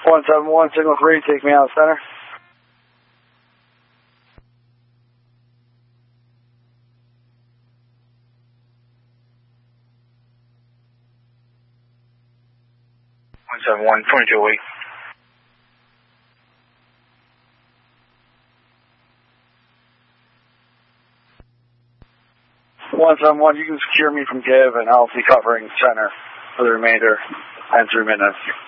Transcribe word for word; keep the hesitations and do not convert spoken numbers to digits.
one seven one, signal three, take me out center. one seven one, twenty-two week. one seven one, you can secure me from Give and I'll be covering center for the remainder and three minutes.